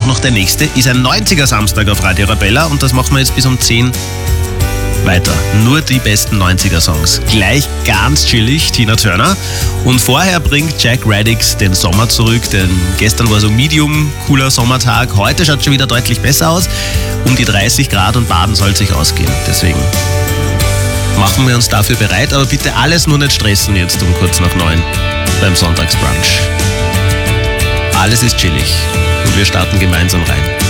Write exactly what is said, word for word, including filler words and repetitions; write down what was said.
noch der nächste, ist ein neunziger Samstag auf Radio Arabella und das machen wir jetzt bis um zehn weiter. Nur die besten neunziger Songs. Gleich ganz chillig, Tina Turner. Und vorher bringt Jack Radix den Sommer zurück, denn gestern war so medium, cooler Sommertag. Heute schaut schon wieder deutlich besser aus. Um die dreißig Grad und baden soll sich ausgehen. Deswegen machen wir uns dafür bereit, aber bitte alles nur nicht stressen jetzt um kurz nach neun beim Sonntagsbrunch. Alles ist chillig und wir starten gemeinsam rein.